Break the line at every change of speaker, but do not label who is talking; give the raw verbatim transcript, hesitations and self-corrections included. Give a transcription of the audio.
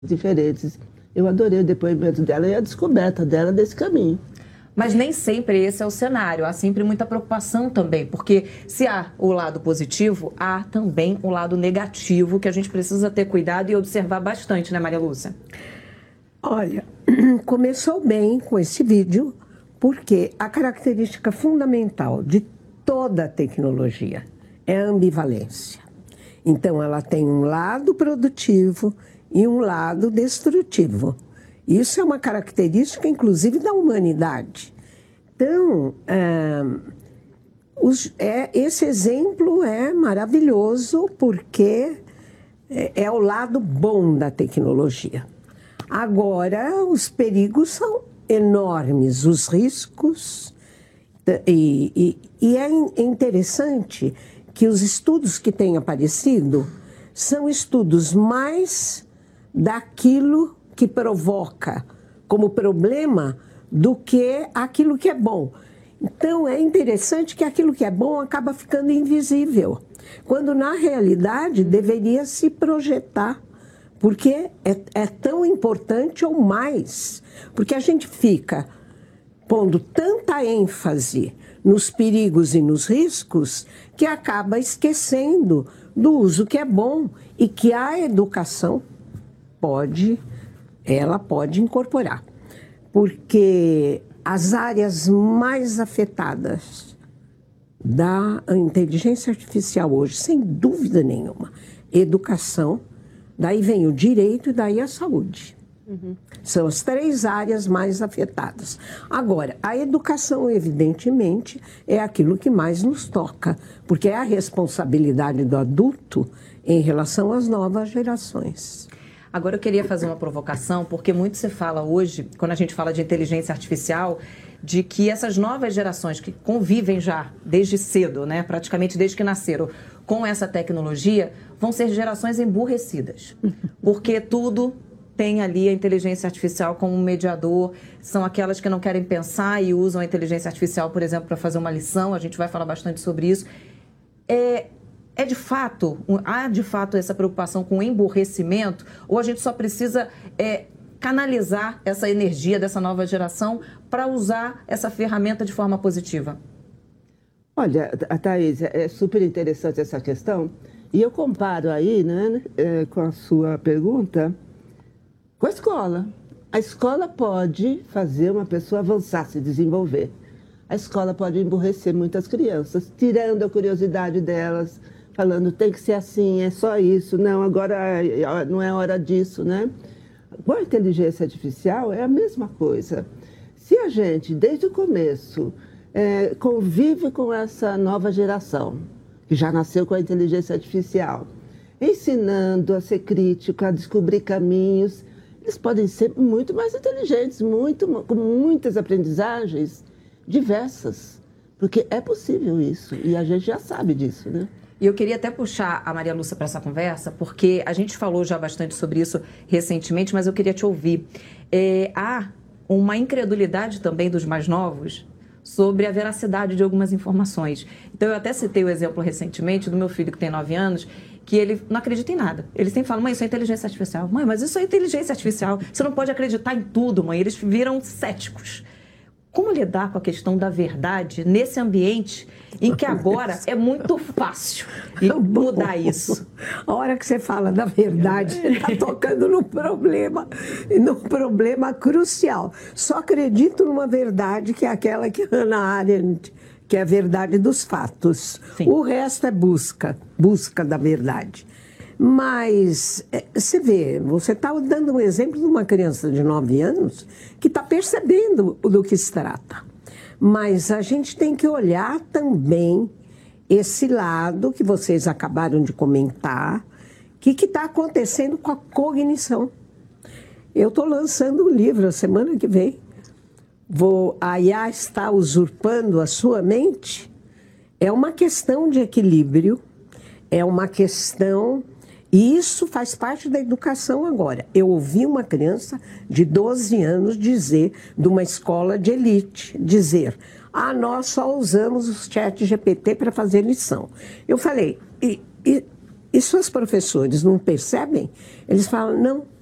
diferentes. Eu adorei o depoimento dela e a descoberta dela desse caminho.
Mas nem sempre esse é o cenário, há sempre muita preocupação também, porque se há o lado positivo, há também o lado negativo que a gente precisa ter cuidado e observar bastante, né, Maria Lúcia?
Olha, começou bem com esse vídeo, porque a característica fundamental de toda a tecnologia é a ambivalência. Então, ela tem um lado produtivo e um lado destrutivo. Isso é uma característica, inclusive, da humanidade. Então, é, os, é, esse exemplo é maravilhoso porque é, é o lado bom da tecnologia. Agora, os perigos são enormes, os riscos. E, e, e é interessante que os estudos que têm aparecido são estudos mais daquilo que provoca como problema do que aquilo que é bom. Então, é interessante que aquilo que é bom acaba ficando invisível, quando, na realidade, deveria se projetar, porque é, é tão importante ou mais, porque a gente fica pondo tanta ênfase nos perigos e nos riscos que acaba esquecendo do uso que é bom e que a educação pode... ela pode incorporar, porque as áreas mais afetadas da inteligência artificial hoje, sem dúvida nenhuma, educação, daí vem o direito e daí a saúde. Uhum. São as três áreas mais afetadas. Agora, a educação, evidentemente, é aquilo que mais nos toca, porque é a responsabilidade do adulto em relação às novas gerações.
Agora eu queria fazer uma provocação, porque muito se fala hoje, quando a gente fala de inteligência artificial, de que essas novas gerações que convivem já desde cedo, né, praticamente desde que nasceram, com essa tecnologia, vão ser gerações emburrecidas. Porque tudo tem ali a inteligência artificial como um mediador, são aquelas que não querem pensar e usam a inteligência artificial, por exemplo, para fazer uma lição, a gente vai falar bastante sobre isso. É... É de fato, há de fato essa preocupação com o emburrecimento, ou a gente só precisa é, canalizar essa energia dessa nova geração para usar essa ferramenta de forma positiva?
Olha, Thaís, é super interessante essa questão, e eu comparo aí, né, com a sua pergunta, com a escola. A escola pode fazer uma pessoa avançar, se desenvolver. A escola pode emburrecer muitas crianças, tirando a curiosidade delas, falando, tem que ser assim, é só isso, não, agora não é hora disso, né? Com a inteligência artificial é a mesma coisa. Se a gente, desde o começo, é, convive com essa nova geração, que já nasceu com a inteligência artificial, ensinando a ser crítico, a descobrir caminhos, eles podem ser muito mais inteligentes, muito, com muitas aprendizagens diversas, porque é possível isso, e a gente já sabe disso, né?
E eu queria até puxar a Maria Lúcia para essa conversa, porque a gente falou já bastante sobre isso recentemente, mas eu queria te ouvir. É, há uma incredulidade também dos mais novos sobre a veracidade de algumas informações. Então, eu até citei o exemplo recentemente do meu filho, que tem nove anos, que ele não acredita em nada. Ele sempre fala, mãe, isso é inteligência artificial. Mãe, mas isso é inteligência artificial. Você não pode acreditar em tudo, mãe. Eles viram céticos. Como lidar com a questão da verdade nesse ambiente em que agora é muito fácil mudar isso?
A hora que você fala da verdade, você está tocando num problema, num problema crucial. Só acredito numa verdade que é aquela que Hannah Arendt, que é a verdade dos fatos. Sim. O resto é busca, busca da verdade. Mas, você vê, você está dando um exemplo de uma criança de nove anos que está percebendo do que se trata. Mas a gente tem que olhar também esse lado que vocês acabaram de comentar, que está acontecendo com a cognição. Eu estou lançando um livro a semana que vem. Vou, a I A está usurpando a sua mente? É uma questão de equilíbrio, é uma questão... E isso faz parte da educação agora. Eu ouvi uma criança de doze anos dizer, de uma escola de elite, dizer, ah, nós só usamos o chat G P T para fazer lição. Eu falei, e, e, e seus professores não percebem? Eles falam, não,